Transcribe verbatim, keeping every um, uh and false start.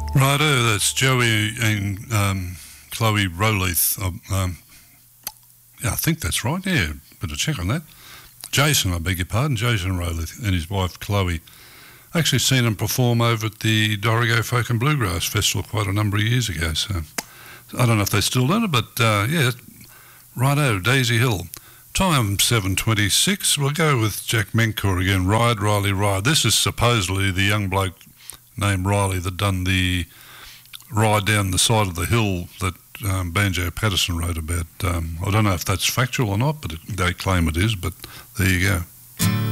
Righto, that's Joey and um, Chloe Rowleith. Um, yeah, I think that's right. Yeah, better check on that. Jason, I beg your pardon, Jason Rowleith and his wife Chloe. Actually seen them perform over at the Dorrigo Folk and Bluegrass Festival quite a number of years ago. So I don't know if they still do it, but uh, yeah, righto, Daisy Hill. Time seven twenty-six. We'll go with Jack Menkor again. Ride, Riley, Ride. This is supposedly the young bloke named Riley that done the ride down the side of the hill that um, Banjo Patterson wrote about. Um, I don't know if that's factual or not, but it, they claim it is, but there you go.